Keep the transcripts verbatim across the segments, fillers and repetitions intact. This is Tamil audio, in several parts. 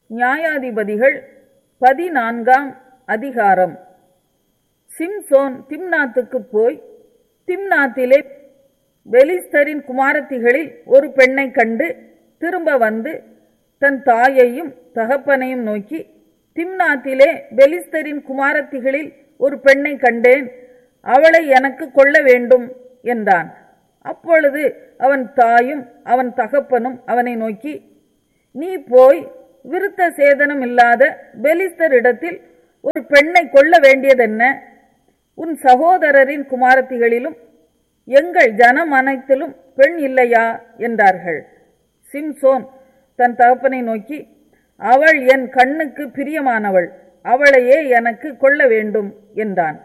நியாயாதிபதிகள் பதினான்காம் அதிகாரம். சிம்சோன் திம்னாத்துக்கு போய் திம்னாத்திலே பெலிஸ்தரின் குமாரத்திகளில் ஒரு பெண்ணை கண்டு திரும்ப வந்து தன் தாயையும் தகப்பனையும் நோக்கி, திம்னாத்திலே பெலிஸ்தரின் குமாரத்திகளில் ஒரு பெண்ணை கண்டேன், அவளை எனக்கு கொள்ள வேண்டும் என்றான். அப்பொழுது அவன் தாயும் அவன் தகப்பனும் அவனை நோக்கி, நீ போய் விருத்த சேதனம் இல்லாத பெலிஸ்தரிடத்தில் ஒரு பெண்ணை கொள்ள வேண்டியதென்ன? உன் சகோதரரின் குமாரத்திகளிலும் எங்கள் ஜனம் அனைத்திலும் பெண் இல்லையா என்றார்கள். சிம்சோன் தன் தகப்பனை நோக்கி, அவள் என் கண்ணுக்கு பிரியமானவள், அவளையே எனக்கு கொள்ள வேண்டும் என்றான்.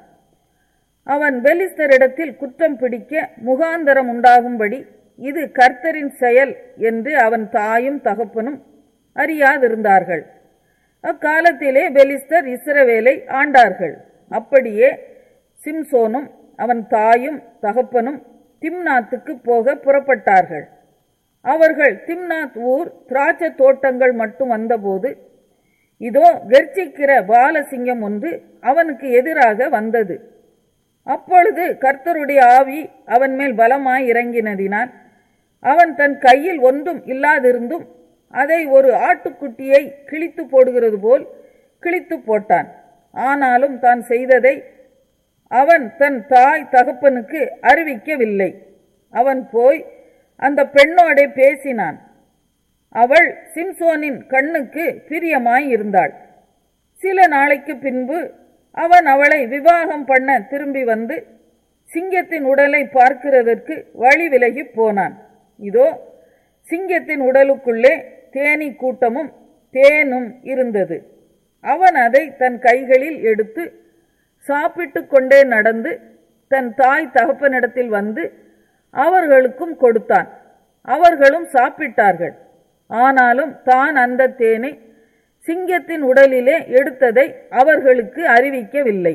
அவன் பெலிஸ்தரிடத்தில் குற்றம் பிடிக்க முகாந்தரம் உண்டாகும்படி இது கர்த்தரின் செயல் என்று அவன் தாயும் தகப்பனும் அறியாதிருந்தார்கள். அக்காலத்திலே பெலிஸ்தர் இஸ்ரவேலை ஆண்டார்கள். அப்படியே சிம்சோனும் அவன் தாயும் தகப்பனும் திம்னாத்துக்கு போக புறப்பட்டார்கள். அவர்கள் திம்னாத் ஊர் திராட்சை தோட்டங்கள் மட்டும் வந்தபோது, இதோ கர்ச்சிக்கிற பாலசிங்கம் ஒன்று அவனுக்கு எதிராக வந்தது. அப்பொழுது கர்த்தருடைய ஆவி அவன் மேல் பலமாய் இறங்கினதினால் அவன் தன் கையில் ஒன்றும் இல்லாதிருந்தும் அதை ஒரு ஆட்டுக்குட்டியை கிழித்து போடுகிறது போல் கிழித்து போட்டான். ஆனாலும் தான் செய்ததை அவன் தன் தாய் தகப்பனுக்கு அறிவிக்கவில்லை. அவன் போய் அந்த பெண்ணோடே பேசினான். அவள் சிம்சோனின் கண்ணுக்கு பிரியமாய் இருந்தாள். சில நாளைக்கு பின்பு அவன் அவளை விவாகம் பண்ண திரும்பி வந்து சிங்கத்தின் உடலை பார்க்கிறதற்கு வழி விலகி போனான். இதோ சிங்கத்தின் உடலுக்குள்ளே தேனீ கூட்டமும் தேனும் இருந்தது. அவன் அதை தன் கைகளில் எடுத்து சாப்பிட்டு கொண்டே நடந்து தன் தாய் தகப்பனிடத்தில் வந்து அவர்களுக்கும் கொடுத்தான். அவர்களும் சாப்பிட்டார்கள். ஆனாலும் தான் அந்த தேனை சிங்கத்தின் உடலிலே எடுத்ததை அவர்களுக்கு அறிவிக்கவில்லை.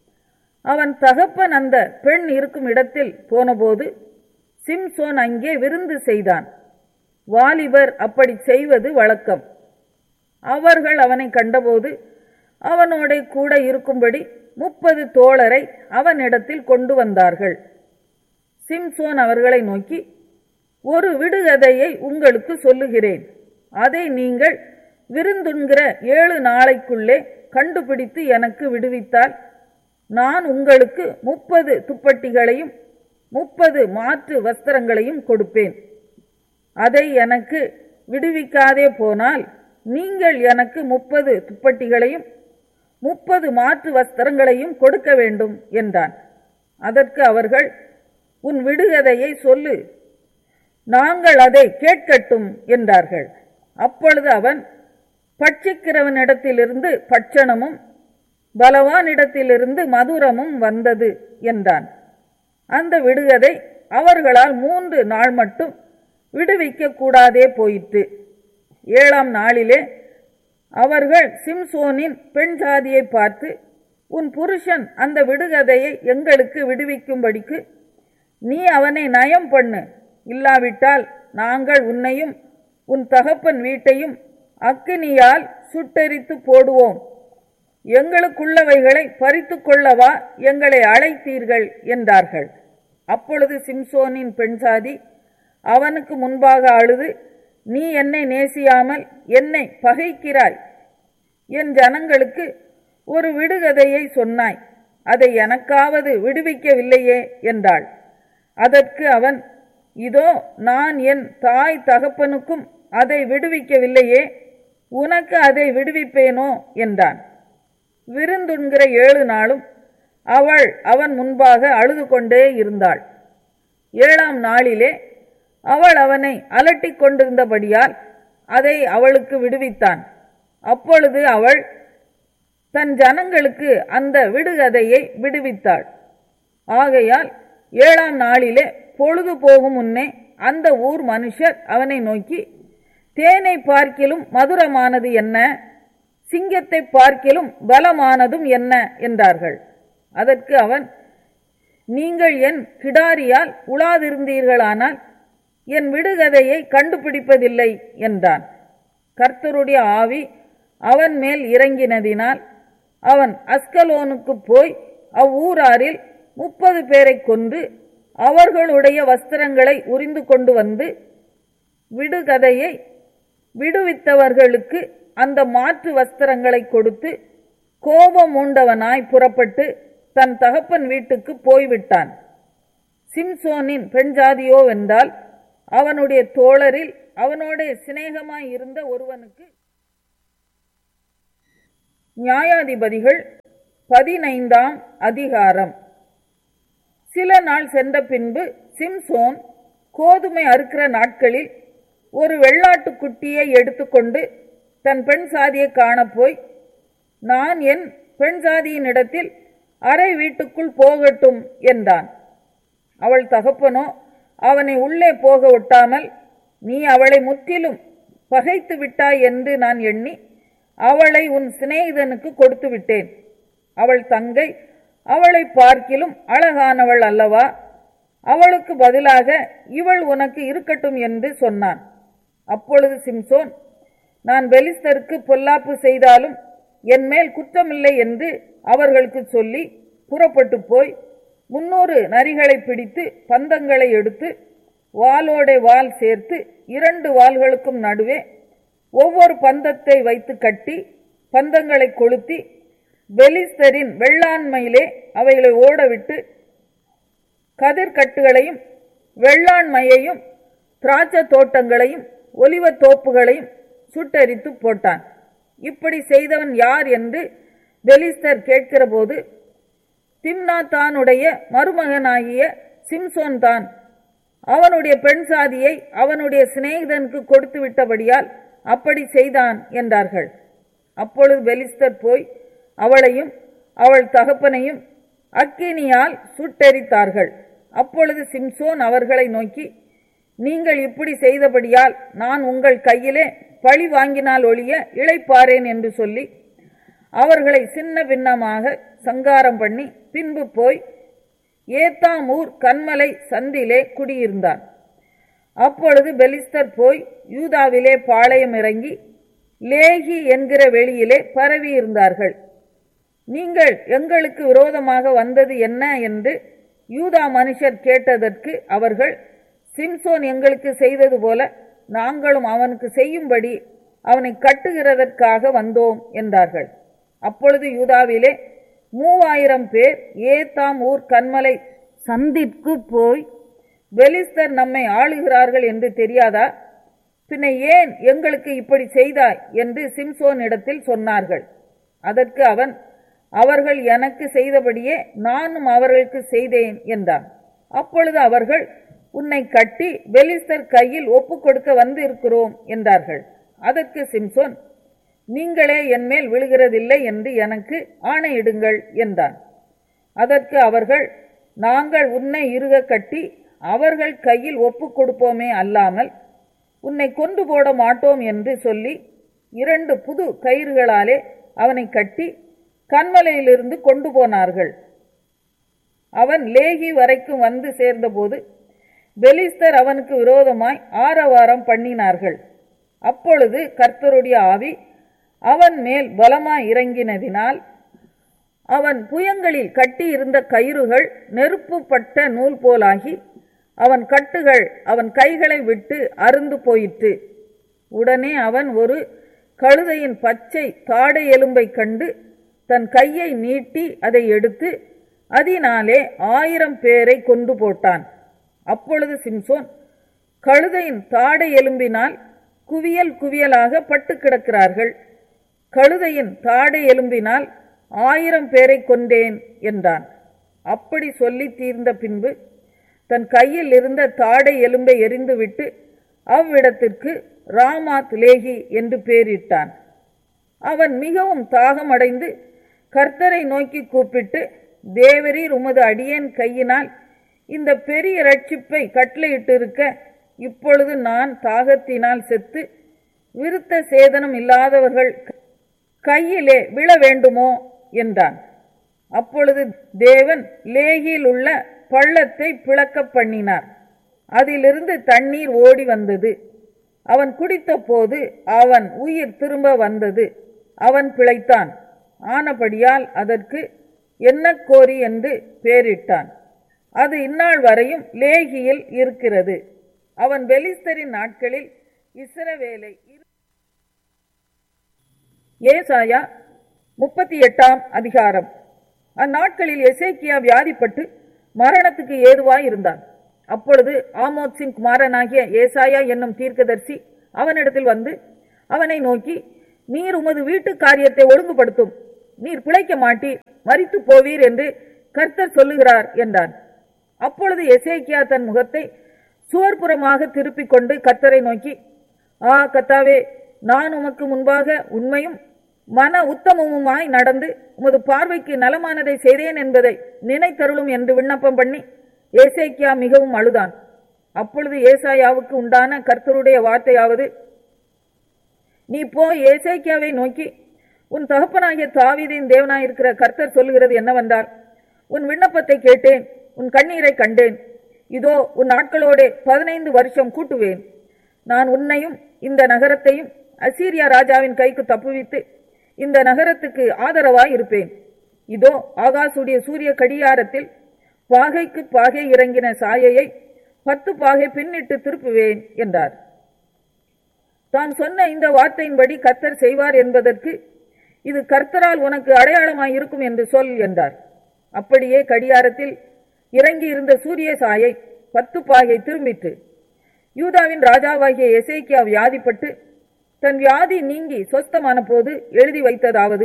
அவன் தகப்பன் அந்த பெண் இருக்கும் இடத்தில் போனபோது சிம்சோன் அங்கே விருந்து செய்தான். வாலிபர் அப்படி செய்வது வழக்கம். அவர்கள் அவனை கண்டபோது அவனோட கூட இருக்கும்படி முப்பது தோழரை அவனிடத்தில் கொண்டு வந்தார்கள். சிம்சோன் அவர்களை நோக்கி, ஒரு விடுகதையை உங்களுக்கு சொல்லுகிறேன், அதை நீங்கள் விருந்துண்கிற ஏழு நாளைக்குள்ளே கண்டுபிடித்து எனக்கு விடுவித்தால் நான் உங்களுக்கு முப்பது துப்பட்டிகளையும் முப்பது மாற்று வஸ்திரங்களையும் கொடுப்பேன். அதை எனக்கு விடுவிக்காதே போனால் நீங்கள் எனக்கு முப்பது துப்பட்டிகளையும் முப்பது மாற்று வஸ்திரங்களையும் கொடுக்க வேண்டும் என்றான். அதற்கு அவர்கள், உன் விடுகதையை சொல்லு, நாங்கள் அதை கேட்கட்டும் என்றார்கள். அப்பொழுது அவன், பட்சிக்கிறவனிடத்திலிருந்து பட்சணமும் பலவானிடத்திலிருந்து மதுரமும் வந்தது என்றான். அந்த விடுகதை அவர்களால் மூன்று நாள் மட்டும் விடுவிக்க கூடாதே போயிற்று. ஏழாம் நாளிலே அவர்கள் சிம்சோனின் பெண் ஜாதியை பார்த்து, உன் புருஷன் அந்த விடுகதையை எங்களுக்கு விடுவிக்கும்படிக்கு நீ அவனை நயம் பண்ணு, இல்லாவிட்டால் நாங்கள் உன்னையும் உன் தகப்பன் வீட்டையும் அக்கினியால் சுட்டெரித்து போடுவோம். எங்களுக்குள்ளவைகளை பறித்து கொள்ளவா எங்களை அழைத்தீர்கள் என்றார்கள். அப்பொழுது சிம்சோனின் பெண் சாதி அவனுக்கு முன்பாக அழுது, நீ என்னை நேசியாமல் என்னை பகைக்கிறாய். என் ஜனங்களுக்கு ஒரு விடுகதையை சொன்னாய், அதை எனக்காவது விடுவிக்கவில்லையே என்றாள். அதற்கு அவன், இதோ நான் என் தாய் தகப்பனுக்கும் அதை விடுவிக்கவில்லையே, உனக்கு அதை விடுவிப்பேனோ என்றான். விருந்துண்கிற ஏழு நாளும் அவள் அவன் முன்பாக அழுது கொண்டே இருந்தாள். ஏழாம் நாளிலே அவள் அவனை அலட்டிக் கொண்டிருந்தபடியால் அதை அவளுக்கு விடுவித்தான். அப்பொழுது அவள் தன் ஜனங்களுக்கு அந்த விடுகதையை விடுவித்தாள். ஆகையால் ஏழாம் நாளிலே பொழுது போகும் முன்னே அந்த ஊர் மனுஷர் அவனை நோக்கி, தேனை பார்க்கிலும் மதுரமானது என்ன, சிங்கத்தை பார்க்கிலும் பலமானதும் என்ன என்றார்கள். அதற்கு அவன், நீங்கள் என் கிடாரியால் உலாதிருந்தீர்களானால் என் விடுகதையை கண்டுபிடிப்பதில்லை என்றான். கர்த்தருடைய ஆவி அவன் மேல் இறங்கினதினால் அவன் அஸ்கலோனுக்கு போய் அவ்வூராரில் முப்பது பேரை கொன்று அவர்களுடைய வஸ்திரங்களை உரிந்து கொண்டு வந்து விடுகதையை விடுவித்தவர்களுக்கு அந்த மாற்று வஸ்திரங்களை கொடுத்து கோபம் மூண்டவனாய் புறப்பட்டு தன் தகப்பன் வீட்டுக்கு போய்விட்டான். சிம்சோனின் பெண் ஜாதியோ வென்றால் அவனுடைய தோழரில் அவனோட சிநேகமாய் இருந்த ஒருவனுக்கு. நியாயாதிபதிகள் பதினைந்தாம் அதிகாரம். சில நாள் சென்ற பின்பு சிம்சோன் கோதுமை அறுக்கிற நாட்களில் ஒரு வெள்ளாட்டுக்குட்டியை எடுத்துக்கொண்டு தன் பெண் சாதியை காணப்போய், நான் என் பெண் சாதியினிடத்தில் அறை வீட்டுக்குள் போகட்டும் என்றான். அவள் தகப்பனோ அவனை உள்ளே போக ஒட்டாமல், நீ அவளை முற்றிலும் பகைத்து விட்டாய் என்று நான் எண்ணி அவளை உன் சிநேகிதனுக்கு கொடுத்து விட்டேன். அவள் தங்கை அவளை பார்க்கிலும் அழகானவள் அல்லவா? அவளுக்கு பதிலாக இவள் உனக்கு இருக்கட்டும் என்று சொன்னான். அப்பொழுது சிம்சோன், நான் பெலிஸ்தருக்கு பொல்லாப்பு செய்தாலும் என் மேல் குற்றமில்லை என்று அவர்களுக்கு சொல்லி புறப்பட்டு போய் முன்னூறு நரிகளை பிடித்து பந்தங்களை எடுத்து வாளோட வாள் சேர்த்து இரண்டு வாள்களுக்கும் நடுவே ஒவ்வொரு பந்தத்தை வைத்து கட்டி பந்தங்களை கொளுத்தி பெலிஸ்தரின் வெள்ளாண்மையிலே அவைகளை ஓடவிட்டு கதிர்கட்டுகளையும் வெள்ளாண்மையையும் திராட்சை தோட்டங்களையும் ஒலிவ தோப்புகளையும் சுட்டெரித்து போட்டான். இப்படி செய்தவன் யார் என்று பெலிஸ்தர் கேட்கிற போது, திம்னாத்தானுடைய மருமகனாகிய சிம்சோன் தான், அவனுடைய பெண் சாதியை அவனுடைய சிநேகிதனுக்கு கொடுத்து விட்டபடியால் அப்படி செய்தான் என்றார்கள். அப்பொழுது பெலிஸ்தர் போய் அவளையும் அவள் தகப்பனையும் அக்கினியால் சுட்டெரித்தார்கள். அப்பொழுது சிம்சோன் அவர்களை நோக்கி, நீங்கள் இப்படி செய்தபடியால் நான் உங்கள் கையிலே பழி வாங்கினால் ஒழிய இளைப்பாறேன் என்று சொல்லி அவர்களை சின்ன பின்னமாக சங்காரம் பண்ணி பின்பு போய் ஏத்தாம் ஊர் கன்மலை சந்திலே குடியிருந்தான். அப்பொழுது பெலிஸ்தர் போய் யூதாவிலே பாளையம் இறங்கி லேகி என்கிற வெளியிலே பரவி இருந்தார்கள். நீங்கள் எங்களுக்கு விரோதமாக வந்தது என்ன என்று யூதா மனுஷர் கேட்டதற்கு அவர்கள், சிம்சோன் எங்களுக்கு செய்தது போல நாங்களும் அவனுக்கு செய்யும்படி அவனை கட்டுகிறதற்காக வந்தோம் என்றார்கள். அப்பொழுது யூதாவிலே மூவாயிரம் பேர் ஏத்தாம் ஊர் கன்மலை சந்திற்கு போய், பெலிஸ்தர் நம்மை ஆளுகிறார்கள் என்று தெரியாதா? பின்ன ஏன் எங்களுக்கு இப்படி செய்தாய் என்று சிம்சோன் இடத்தில் சொன்னார்கள். அதற்கு அவன், அவர்கள் எனக்கு செய்தபடியே நானும் அவர்களுக்கு செய்தேன் என்றான். அப்பொழுது அவர்கள், உன்னை கட்டி பெலிஸ்தர் கையில் ஒப்பு கொடுக்க வந்து இருக்கிறோம் என்றார்கள். அதற்கு சிம்சோன், நீங்களே என்மேல் விழுகிறதில்லை என்று எனக்கு ஆணையிடுங்கள் என்றான். அதற்கு அவர்கள், நாங்கள் உன்னை இறுக கட்டி அவர்கள் கையில் ஒப்பு கொடுப்போமே அல்லாமல் உன்னை கொண்டு போட மாட்டோம் என்று சொல்லி இரண்டு புது கயிறுகளாலே அவனை கட்டி கன்மலையிலிருந்து கொண்டு போனார்கள். அவன் லேகி வரைக்கும் வந்து சேர்ந்தபோது பெலிஸ்தர் அவனுக்கு விரோதமாய் ஆரவாரம் பண்ணினார்கள். அப்பொழுது கர்த்தருடைய ஆவி அவன் மேல் பலமாய் இறங்கினதினால் அவன் புயங்களில் கட்டியிருந்த கயிறுகள் நெருப்புப்பட்ட நூல் போலாகி அவன் கட்டுகள் அவன் கைகளை விட்டு அருந்து போயிற்று. உடனே அவன் ஒரு கழுதையின் பச்சை தாடை எலும்பை கண்டு தன் கையை நீட்டி அதை எடுத்து அதனாலே ஆயிரம் பேரை கொண்டு போட்டான். அப்பொழுது சிம்சோன், கழுதையின் தாடை எலும்பினால் குவியல் குவியலாக பட்டு கிடக்கிறார்கள், கழுதையின் தாடை எலும்பினால் ஆயிரம் பேரை கொண்டேன் என்றான். அப்படி சொல்லி தீர்ந்த பின்பு தன் கையில் இருந்த தாடை எலும்பை எறிந்துவிட்டு அவ்விடத்திற்கு ராமாத் லேகி என்று பெயரிட்டான். அவன் மிகவும் தாகமடைந்து கர்த்தரை நோக்கி கூப்பிட்டு, தேவரீர் உமது அடியேன் கையினால் இந்த பெரிய இரட்சிப்பை கட்டளையிட்டிருக்க இப்பொழுது நான் தாகத்தினால் செத்து விருத்த சேதனம் இல்லாதவர்கள் கையிலே விழ வேண்டுமோ என்றான். அப்பொழுது தேவன் லேகியில் உள்ள பள்ளத்தை பிளக்க பண்ணினார். அதிலிருந்து தண்ணீர் ஓடி வந்தது. அவன் குடித்த போது அவன் உயிர் திரும்ப வந்தது. அவன் பிழைத்தான். ஆனபடியால் அதற்கு எண்ணக்கோரி என்று பெயரிட்டான். அது இந்நாள் வரையும் லேகியில் இருக்கிறது. அவன் பெலிஸ்தரின் நாட்களில் இஸ்ரவேலை. ஏசாயா முப்பத்தி எட்டாம் அதிகாரம். அந்நாட்களில் எசேக்கியா வியாதிப்பட்டு மரணத்துக்கு ஏதுவாய் இருந்தான். அப்பொழுது ஆமோத்சின் குமாரனாகிய ஏசாயா என்னும் தீர்க்கதரிசி அவனிடத்தில் வந்து அவனை நோக்கி, நீர் உமது வீட்டு காரியத்தை ஒழுங்குபடுத்தும், நீர் பிழைக்க மாட்டீர், மரித்து போவீர் என்று கர்த்தர் சொல்லுகிறார் என்றான். அப்பொழுது எசேக்கியா தன் முகத்தை சுவர்புறமாக திருப்பிக் கொண்டு கர்த்தரை நோக்கி, ஆ கர்த்தாவே, நான் உமக்கு முன்பாக உண்மையும் மன உத்தமமுமாய் நடந்து உமது பார்வைக்கு நலமானதை செய்தேன் என்பதை நினைத்தருளும் என்று விண்ணப்பம் பண்ணி ஏசேக்கியா மிகவும் அழுதான். அப்பொழுது ஏசாயாவுக்கு உண்டான கர்த்தருடைய வார்த்தையாவது, நீ போய் ஏசேக்கியாவை நோக்கி, உன் தகப்பனாகிய தாவீதின் தேவனாயிருக்கிற கர்த்தர் சொல்லுகிறது என்னவென்றால், உன் விண்ணப்பத்தை கேட்டேன், உன் கண்ணீரை கண்டேன். இதோ உன் நாட்களோட பதினைந்து வருஷம் கூட்டுவேன். நான் உன்னையும் இந்த நகரத்தையும் அசீரியா ராஜாவின் கைக்கு தப்புவித்து இந்த நகரத்துக்கு ஆதரவாய் இருப்பேன். இதோ ஆகாசுடைய சூரிய கடியாரத்தில் பாகைக்கு பாகை இறங்கின சாயையை பத்து பாகை பின்னிட்டு திருப்புவேன் என்றார். தான் சொன்ன இந்த வார்த்தையின்படி கர்த்தர் செய்வார் என்பதற்கு இது கர்த்தரால் உனக்கு அடையாளமாய் இருக்கும் என்று சொல் என்றார். அப்படியே கடியாரத்தில் இறங்கி இருந்த சூரிய சாயை பத்து பாகை திரும்பிற்று. யூதாவின் ராஜாவாகிய எசேக்கியா வியாதிப்பட்டு தன் வியாதி நீங்கி சொஸ்தமான போது எழுதி வைத்ததாவது,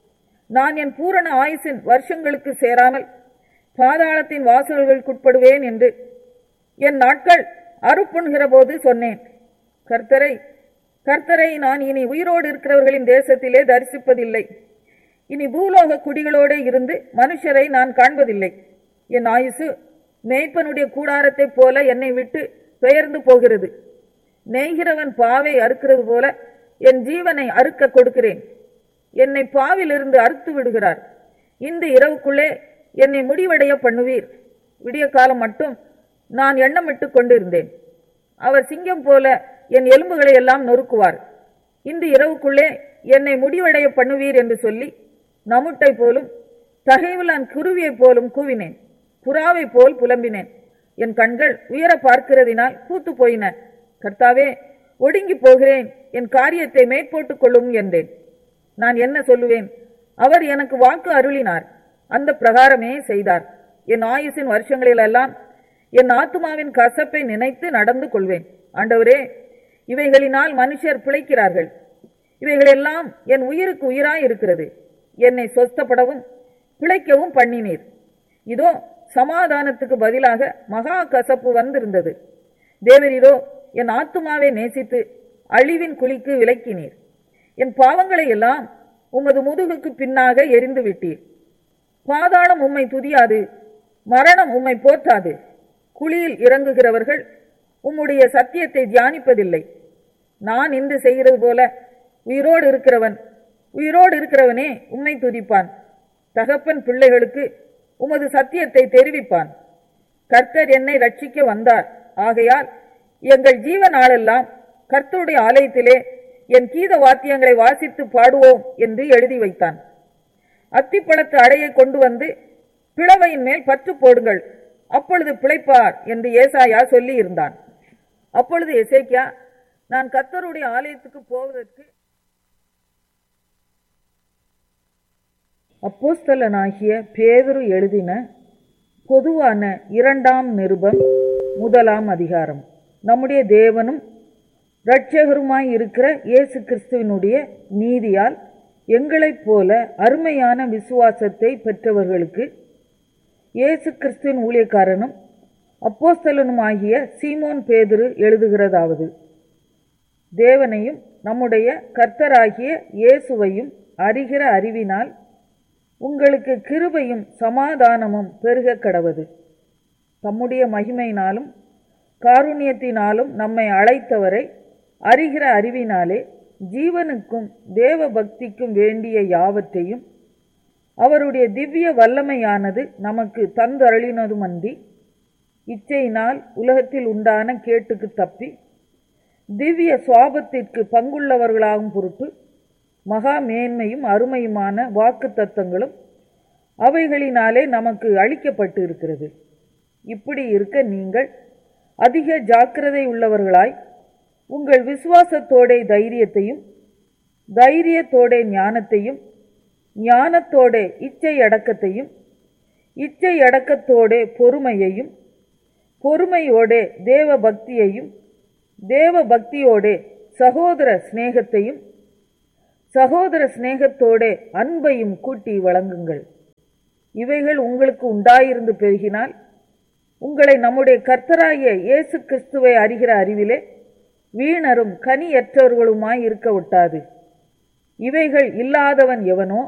நான் என் பூரண ஆயுசின் வருஷங்களுக்கு சேராமல் பாதாளத்தின் வாசல்களுக்குட்படுவேன் என்று என் நாட்கள் அறுப்புண்கிற போது சொன்னேன். கர்த்தரை கர்த்தரை நான் இனி உயிரோடு இருக்கிறவர்களின் தேசத்திலே தரிசிப்பதில்லை. இனி பூலோக குடிகளோடு இருந்து மனுஷரை நான் காண்பதில்லை. என் ஆயுசு மேய்ப்பனுடைய கூடாரத்தைப் போல என்னை விட்டு பெயர்ந்து போகிறது. நெய்கிறவன் பாவை அறுக்கிறது போல என் ஜீவனை அறுக்க கொடுக்கிறேன். என்னை பாவிலிருந்து அறுத்து விடுகிறார். இந்த இரவுக்குள்ளே என்னை முடிவடைய பண்ணுவீர். விடிய காலம் மட்டும் நான் எண்ணமிட்டு கொண்டிருந்தேன். அவர் சிங்கம் போல என் எலும்புகளை எல்லாம் நொறுக்குவார். இந்த இரவுக்குள்ளே என்னை முடிவடைய பண்ணுவீர் என்று சொல்லி நமுட்டை போலும் தகைவிலான் குருவியை போலும் கூவினேன். புறாவை போல் புலம்பினேன். என் கண்கள் உயர பார்க்கிறதினால் பூத்து போயின. கர்த்தாவே, ஒடுங்கி போகிறேன், என் காரியத்தை மேற்போட்டுக் கொள்ளும் என்றேன். நான் என்ன சொல்லுவேன்? அவர் எனக்கு வாக்கு அருளினார், அந்த பிரகாரமே செய்தார். என் ஆயுசின் வருஷங்களிலெல்லாம் என் ஆத்துமாவின் கசப்பை நினைத்து நடந்து கொள்வேன். ஆண்டவரே, இவைகளினால் மனுஷர் பிழைக்கிறார்கள். இவைகளெல்லாம் என் உயிருக்கு உயிராய் இருக்கிறது. என்னை சொஸ்தப்படவும் பிழைக்கவும் பண்ணினீர். இதோ சமாதானத்துக்கு பதிலாக மகா கசப்பு வந்திருந்தது. தேவரீரோ என் ஆத்துமாவை நேசித்து அழிவின் குழிக்கு விலக்கினீர். என் பாவங்களை எல்லாம் உமது முதுகுக்கு பின்னாக எரிந்து விட்டீர். பாதாளம் உம்மை துதியாது, மரணம் உம்மை போற்றாது. குழியில் இறங்குகிறவர்கள் உம்முடைய சத்தியத்தை தியானிப்பதில்லை. நான் இன்று செய்கிறது போல உயிரோடு இருக்கிறவன் உயிரோடு இருக்கிறவனே உம்மை துதிப்பான். தகப்பன் பிள்ளைகளுக்கு உமது சத்தியத்தை தெரிவிப்பான். கர்த்தர் என்னை ரட்சிக்க வந்தார். ஆகையால் எங்கள் ஜீவ நாளெல்லாம் கர்த்தருடைய ஆலயத்திலே என் கீத வாத்தியங்களை வாசித்து பாடுவோம் என்று எழுதி வைத்தான். அத்திப்பழத்து அடையை கொண்டு வந்து பிளவையின் மேல் பற்று போடுங்கள், அப்பொழுது பிழைப்பார் என்று ஏசாயா சொல்லி இருந்தான். அப்பொழுது எசேக்கியா, நான் கர்த்தருடைய ஆலயத்துக்கு போவதற்கு அப்போஸ்தலனாகிய பேதுரு எழுதின பொதுவான இரண்டாம் நிருபம் முதலாம் அதிகாரம். நம்முடைய தேவனும் இரட்சகருமாய் இருக்கிற இயேசு கிறிஸ்துவினுடைய நீதியால் எங்களைப் போல அருமையான விசுவாசத்தை பெற்றவர்களுக்கு இயேசு கிறிஸ்துவின் ஊழியக்காரனும் அப்போஸ்தலனுமாகிய சீமோன் பேதுரு எழுதுகிறதாவது, தேவனையும் நம்முடைய கர்த்தராகிய இயேசுவையும் அறிகிற அறிவினால் உங்களுக்கு கிருபையும் சமாதானமும் பெருக கடவது. தம்முடைய மகிமையினாலும் காருண்யத்தினாலும் நம்மை அழைத்தவரை அறிகிற அறிவினாலே ஜீவனுக்கும் தேவ பக்திக்கும் வேண்டிய யாவற்றையும் அவருடைய திவ்ய வல்லமையானது நமக்கு தந்தருளினதுமன்றி இச்சையினால் உலகத்தில் உண்டான கேட்டுக்கு தப்பி திவ்ய சுவாபத்திற்கு பங்குள்ளவர்களாகும் பொருட்டு மகா மேன்மையும் அருமையுமான வாக்கு தத்தங்களும் அவைகளினாலே நமக்கு அளிக்கப்பட்டு இருக்கிறது. இப்படி இருக்க நீங்கள் அதிக ஜாக்கிரதை உள்ளவர்களாய் உங்கள் விசுவாசத்தோட தைரியத்தையும், தைரியத்தோட ஞானத்தையும், ஞானத்தோட இச்சை அடக்கத்தையும், இச்சை அடக்கத்தோட பொறுமையையும், பொறுமையோட தேவ பக்தியையும், தேவ பக்தியோட சகோதர சிநேகத்தையும், சகோதர சிநேகத்தோட அன்பையும் கூட்டி வழங்குங்கள். இவைகள் உங்களுக்கு உண்டாயிருந்து பெருகினால் உங்களை நம்முடைய கர்த்தராகிய இயேசு கிறிஸ்துவை அறிகிற அறிவிலே வீணரும் கனியற்றவர்களுமாய் இருக்க ஒட்டாது. இவைகள் இல்லாதவன் எவனோ